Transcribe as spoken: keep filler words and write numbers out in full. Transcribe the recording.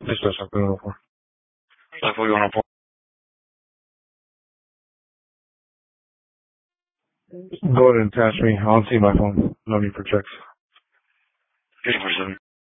Listo, eso que no fue. La fue una po- Go ahead and attach me. I don't see my phone. No need for checks. fifty percent.